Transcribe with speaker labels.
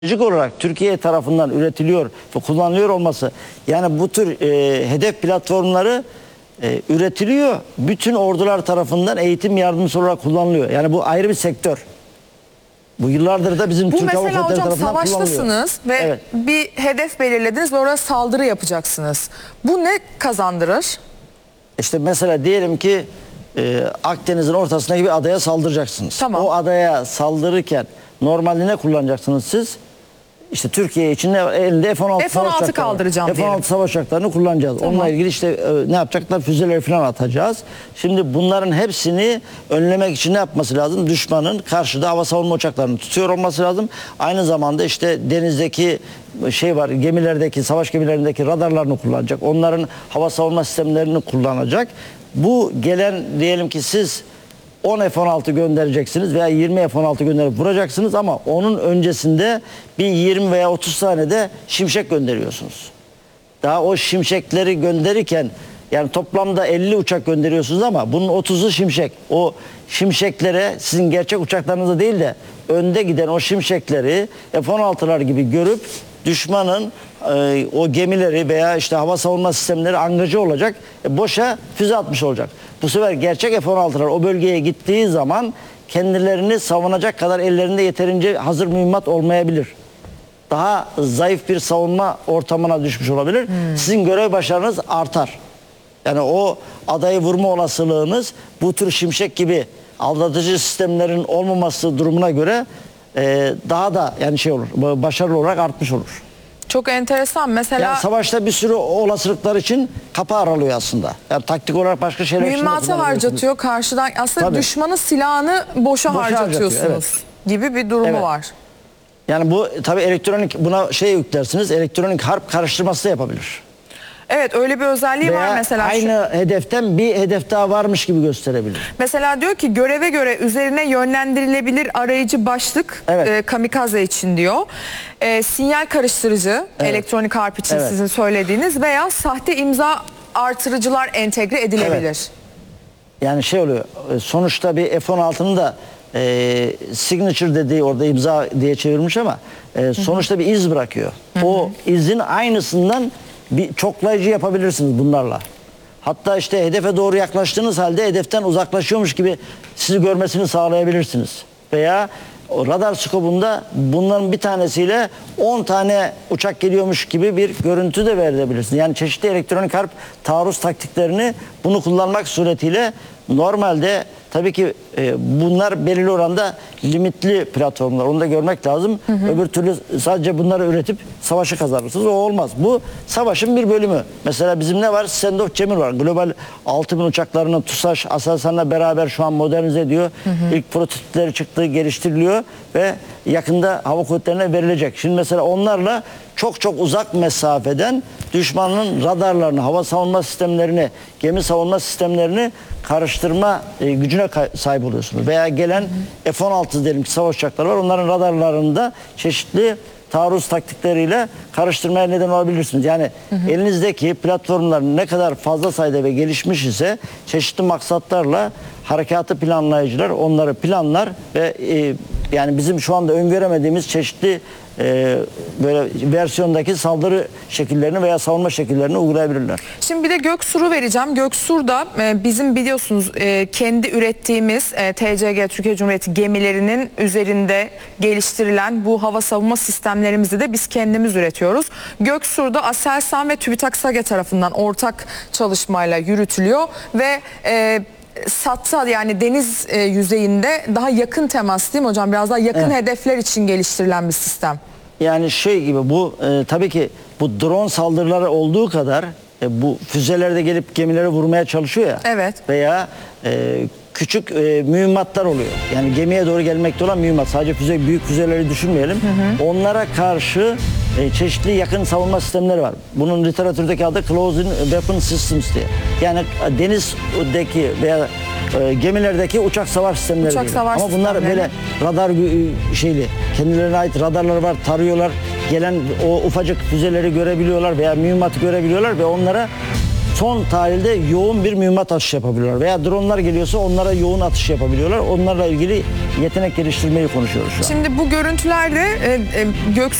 Speaker 1: Stratejik olarak Türkiye tarafından üretiliyor ve kullanılıyor olması, yani bu tür hedef platformları üretiliyor, bütün ordular tarafından eğitim yardımcısı olarak kullanılıyor. Yani bu ayrı bir sektör. Bu yıllardır da bizim Türk Hava
Speaker 2: mesela
Speaker 1: Kuvvetleri
Speaker 2: hocam
Speaker 1: tarafından kullanılıyor.
Speaker 2: savaştasınız ve
Speaker 1: Evet.
Speaker 2: bir hedef belirlediniz ve oraya saldırı yapacaksınız. Bu ne kazandırır?
Speaker 1: İşte mesela diyelim ki Akdeniz'in ortasındaki bir adaya saldıracaksınız.
Speaker 2: Tamam.
Speaker 1: O adaya saldırırken normalde ne kullanacaksınız siz? İşte Türkiye için elinde F-16
Speaker 2: F-16
Speaker 1: savaş uçakları.
Speaker 2: kaldıracağım
Speaker 1: F-16
Speaker 2: diyelim.
Speaker 1: savaş uçaklarını kullanacağız.
Speaker 2: Tamam.
Speaker 1: Onunla ilgili işte ne yapacaklar? Füzeleri falan atacağız. Şimdi bunların hepsini önlemek için ne yapması lazım? Düşmanın karşıda hava savunma uçaklarını tutuyor olması lazım. Aynı zamanda işte denizdeki gemilerdeki, savaş gemilerindeki radarlarını kullanacak. Onların hava savunma sistemlerini kullanacak. Bu gelen, diyelim ki siz 10 F-16 göndereceksiniz veya 20 F-16 gönderip vuracaksınız ama onun öncesinde bir 20 veya 30 tane de şimşek gönderiyorsunuz. Daha o şimşekleri gönderirken, yani toplamda 50 uçak gönderiyorsunuz ama bunun 30'u şimşek. O şimşeklere sizin gerçek uçaklarınızda değil de önde giden o şimşekleri F-16'lar gibi görüp düşmanın o gemileri veya işte hava savunma sistemleri angaja olacak, boşa füze atmış olacak. Bu sefer gerçek F-16'lar o bölgeye gittiği zaman kendilerini savunacak kadar ellerinde yeterince hazır mühimmat olmayabilir. Daha zayıf bir savunma ortamına düşmüş olabilir. Sizin görev başarınız artar. Yani o adayı vurma olasılığınız bu tür şimşek gibi aldatıcı sistemlerin olmaması durumuna göre daha da yani olur, başarılı olarak artmış olur.
Speaker 2: Çok enteresan. Mesela
Speaker 1: Yani savaşta bir sürü olasılıklar için kapı aralıyor aslında. Yani taktik olarak başka şeyler için de
Speaker 2: mühimmatı
Speaker 1: kullanabilirsiniz.
Speaker 2: harcatıyor karşıdan. Aslında
Speaker 1: Tabii.
Speaker 2: düşmanın silahını boşa harcatıyorsunuz
Speaker 1: harcatıyor,
Speaker 2: gibi bir durumu
Speaker 1: Evet.
Speaker 2: var.
Speaker 1: Yani bu tabii elektronik, buna yüklersiniz, elektronik harp karıştırması da yapabilir.
Speaker 2: Evet, öyle bir özelliği var
Speaker 1: Veya
Speaker 2: mesela.
Speaker 1: aynı hedeften bir hedef daha varmış gibi gösterebilir.
Speaker 2: Mesela diyor ki göreve göre üzerine yönlendirilebilir arayıcı başlık,
Speaker 1: Evet.
Speaker 2: kamikaze için diyor. Sinyal karıştırıcı, elektronik harp için
Speaker 1: Evet.
Speaker 2: sizin söylediğiniz veya sahte imza artırıcılar entegre edilebilir.
Speaker 1: Evet. Yani oluyor, sonuçta bir F-16'nın da signature dediği, orada imza diye çevirmiş ama sonuçta bir iz bırakıyor. O izin aynısından bir çoklayıcı yapabilirsiniz bunlarla. Hatta işte hedefe doğru yaklaştığınız halde hedeften uzaklaşıyormuş gibi sizi görmesini sağlayabilirsiniz. Veya o radar skopunda bunların bir tanesiyle 10 tane uçak geliyormuş gibi bir görüntü de verebilirsiniz. Yani çeşitli elektronik harp taarruz taktiklerini bunu kullanmak suretiyle, normalde tabii ki bunlar belirli oranda limitli platformlar. Onu da görmek lazım. Öbür türlü sadece bunları üretip savaşı kazanırsınız. O olmaz. Bu savaşın bir bölümü. Mesela bizim ne var? Stand-off Cemil var. Global 6000 uçaklarını TUSAŞ, Aselsan'la beraber şu an modernize ediyor. İlk prototipleri çıktı, geliştiriliyor ve yakında hava kuvvetlerine verilecek. Şimdi mesela onlarla çok çok uzak mesafeden düşmanın radarlarını, hava savunma sistemlerini, gemi savunma sistemlerini karıştırma gücüne sahip oluyorsunuz. Veya gelen F-16 diyelim ki savaş uçakları var. Onların radarlarında çeşitli taarruz taktikleriyle karıştırmaya neden olabilirsiniz. Yani elinizdeki platformlar ne kadar fazla sayıda ve gelişmiş ise çeşitli maksatlarla harekatı planlayıcılar onları planlar ve yani bizim şu anda öngöremediğimiz çeşitli böyle versiyondaki saldırı şekillerini veya savunma şekillerini uygulayabilirler.
Speaker 2: Şimdi bir de Göksur'u vereceğim. Göksur'da bizim biliyorsunuz kendi ürettiğimiz TCG, Türkiye Cumhuriyeti gemilerinin üzerinde geliştirilen bu hava savunma sistemlerimizi de biz kendimiz üretiyoruz. Göksur'da Aselsan ve TÜBİTAK SAGE tarafından ortak çalışmayla yürütülüyor ve SAT'ta, yani deniz yüzeyinde daha yakın temas, değil mi hocam? Biraz daha yakın hedefler için geliştirilen bir sistem.
Speaker 1: Yani gibi bu tabii ki bu drone saldırıları olduğu kadar bu füzeler de gelip gemilere vurmaya çalışıyor ya.
Speaker 2: Evet.
Speaker 1: Veya küçük mühimmatlar oluyor. Yani gemiye doğru gelmekte olan mühimmat. Sadece büyük füzeleri düşünmeyelim. Onlara karşı çeşitli yakın savunma sistemleri var. Bunun literatürdeki adı Close-in Weapon Systems diye. Yani denizdeki veya gemilerdeki uçak savaş sistemleri. Ama bunlar böyle radar kendilerine ait radarları var, tarıyorlar. Gelen o ufacık füzeleri görebiliyorlar veya mühimmatı görebiliyorlar ve onlara son tarihte yoğun bir mühimmat atışı yapabiliyorlar. Veya dronlar geliyorsa onlara yoğun atış yapabiliyorlar. Onlarla ilgili yetenek geliştirmeyi konuşuyoruz şu an.
Speaker 2: Şimdi bu görüntülerde